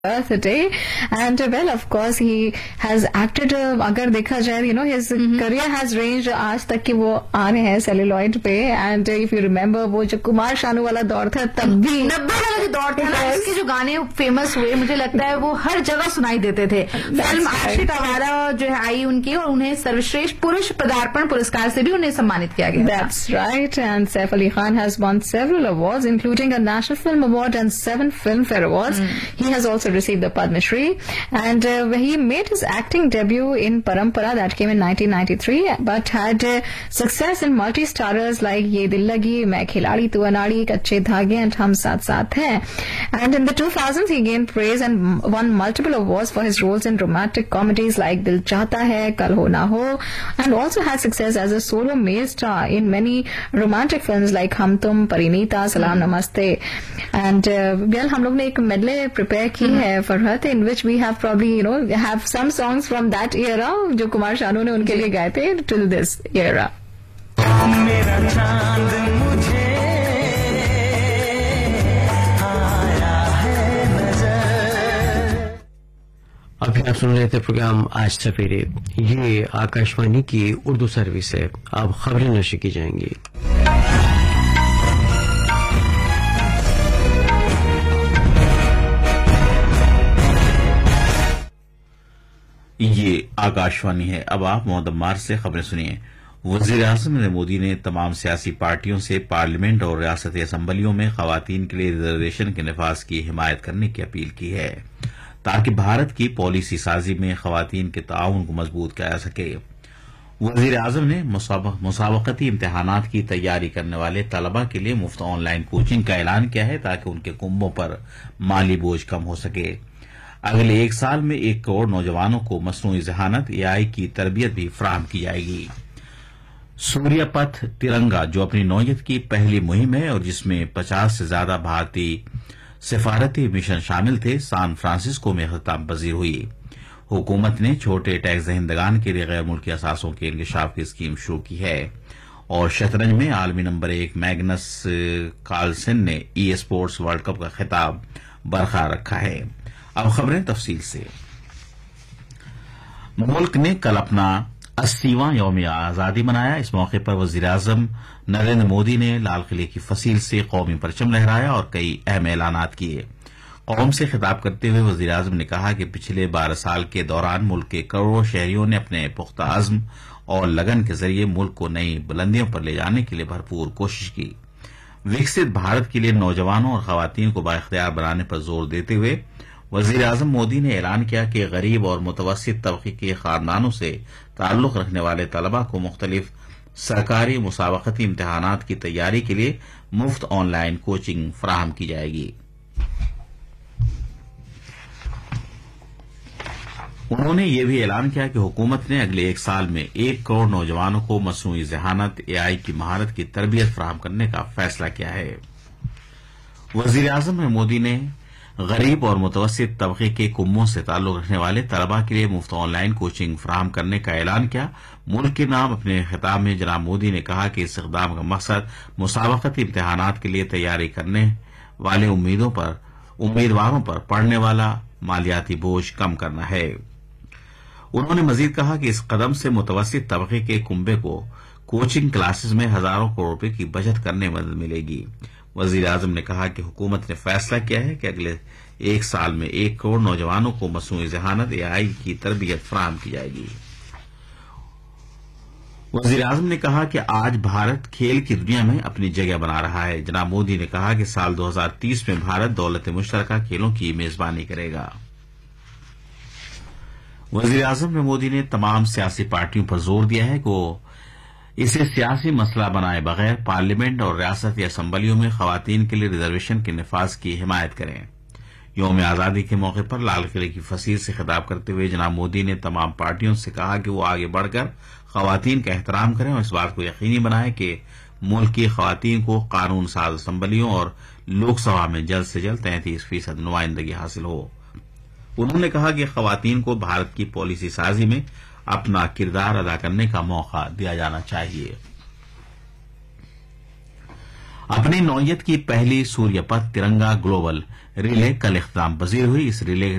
birthday, and well, of course, he has acted. अगर देखा जाए, his career has ranged आज तक कि वो आ रहे हैं सेलुलॉइड पे. And if you remember, वो जो कुमार शानू वाला दौर था, तब भी 90 वाला जो दौर था ना, इसके जो गाने फेमस हुए, मुझे लगता है वो हर जगह सुनाई देते थे. फिल्म आशिक आवारा जो है आई उनकी, और उन्हें सर्वश्रेष्ठ पुरुष पदार्पण पुरस्कार से भी उन्हें सम्मानित किया गया. That's right. And Saif Ali Khan has won several awards, including a National Film Award and 7 Filmfare Awards. He has also received the Padma Shri, and he made his acting debut in Parampara that came in 1993, but had success in multi-starrers like Ye Dil Lagi, Main Khiladi Tu Anadi, Kache Dhage and Hum Saath Saath Hain. And in the 2000s he gained praise and won multiple awards for his roles in romantic comedies like Dil Chahta Hai, Kal Ho Na Ho, and also had success as a solo male star in many romantic films like Hum Tum, Parinita, Salam Namaste. And well, hum log ne ek medley prepare ki hai Farhat, in which we have probably have some songs from that era जो कुमार शानू ने उनके लिए गाए थे till this era. मेरा चांद मुझे आया है नजर. अभी आप सुन रहे थे प्रोग्राम आज सवेरे. ये आकाशवाणी की उर्दू सर्विस है. अब खबरें नशर की जाएंगी. ये आकाशवाणी है. अब आप मोहम्मद से खबरें सुनिए. वजीर आजम नरेंद्र मोदी ने तमाम सियासी पार्टियों से पार्लियामेंट और रियासती असम्बलियों में खवातीन के लिए रिजर्वेशन के नफाज की हिमायत करने की अपील की है, ताकि भारत की पॉलिसी साजी में खवातीन के ताउन को मजबूत किया जा सके. वजीर आजम ने मुसाबकती इम्तिहानात की तैयारी करने वाले तलबा के लिए मुफ्त ऑनलाइन कोचिंग का ऐलान किया है, ताकि उनके कुंभों पर माली बोझ कम हो सके. अगले 1 साल में 1 करोड़ नौजवानों को मसनूई जहानत एआई की तरबियत भी फराहम की जाएगी. सूर्य पथ तिरंगा, जो अपनी नौयत की पहली मुहिम है और जिसमें 50 से ज्यादा भारतीय सिफारती मिशन शामिल थे, सैन फ्रांसिस्को में अख्ताम पजीर हुई. हुकूमत ने छोटे टैक्स दहिंदगान के लिए गैर मुल्की असासों के इंकशाफ की स्कीम शुरू की है. और शतरंज में आलमी नंबर 1 मैग्नस कार्लसन ने ई स्पोर्ट्स वर्ल्ड कप का खिताब बरकरार रखा है. अब खबरें तफसील से. मुल्क ने कल अपना 80वां यौम आजादी मनाया. इस मौके पर वजीर आजम नरेंद्र मोदी ने लाल किले की फसील से कौमी परचम लहराया और कई अहम ऐलानात किए. कौम से खिताब करते हुए वजीर आजम ने कहा कि पिछले 12 साल के दौरान मुल्क के करोड़ों शहरियों ने अपने पुख्ता अज़्म और लगन के जरिए मुल्क को नई बुलंदियों पर ले जाने के लिए भरपूर कोशिश की. विकसित भारत के लिए नौजवानों और खवातीन को बाइख्तियार बनाने पर जोर देते हुए वजीर आजम मोदी ने ऐलान किया कि गरीब और मुतवस्सित तबके के खानदानों से ताल्लुक रखने वाले तलबा को मुख्तलिफ सरकारी मुसाबकती इम्तिहानात की तैयारी के लिए मुफ्त ऑनलाइन कोचिंग फराहम की जाएगी. उन्होंने यह भी ऐलान किया कि हुकूमत ने अगले 1 साल में 1 करोड़ नौजवानों को मसनूई जहानत एआई की महारत की तरबियत फराहम करने का फैसला किया है. वजीर आजम मोदी ने गरीब और मुतवस्सित तबके के कुंभों से ताल्लुक रखने वाले तलबा के लिए मुफ्त ऑनलाइन कोचिंग फराहम करने का ऐलान किया. मुल्क के नाम अपने खिताब में जनाब मोदी ने कहा कि इस इक़दाम का मकसद मुसाबकती इम्तिहानात के लिए तैयारी करने वाले उम्मीदवारों पर पड़ने वाला मालियाती बोझ कम करना है. उन्होंने मजीद कहा कि इस कदम से मुतवस्सित तबके के कुंबे को कोचिंग क्लासेस में हजारों करोड़ रुपए की बचत करने में मदद मिलेगी. वजीर आजम ने कहा कि हुकूमत ने फैसला किया है कि अगले 1 साल में 1 करोड़ नौजवानों को मसनूई जहानत एआई की तरबियत फराहम की जाएगी. वजीर आजम ने कहा कि आज भारत खेल की दुनिया में अपनी जगह बना रहा है. जनाब मोदी ने कहा कि साल 2030 में भारत दौलत मुश्तरका खेलों की मेजबानी करेगा. वजीर आजम मोदी ने तमाम सियासी पार्टियों पर जोर दिया है कि वो इसे सियासी मसला बनाए बगैर पार्लियामेंट और रियासती असम्बलियों में खवातीन के लिए रिजर्वेशन के नफाज की हिमायत करें. यौम आजादी के मौके पर लाल किले की फसील से खिताब करते हुए जनाब मोदी ने तमाम पार्टियों से कहा कि वो आगे बढ़कर खवातीन का एहतराम करें और इस बात को यकीनी बनाएं कि मुल्क की खवातीन को कानून साज असम्बलियों और लोकसभा में जल्द से जल्द 33% नुमाइंदगी हासिल हो. उन्होंने कहा कि खवातीन को भारत की पॉलिसी साजी में अपना किरदार अदा करने का मौका दिया जाना चाहिए. اپنی نوعیت کی پہلی سوریہ پتھ ترنگا گلوبل ریلے کل اختتام پذیر ہوئی. اس ریلے